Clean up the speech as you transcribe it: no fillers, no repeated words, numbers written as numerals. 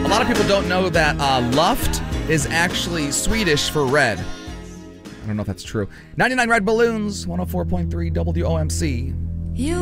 lot of people don't know that luft is actually Swedish for red. I don't know if that's true. 99 Red Balloons, 104.3 WOMC.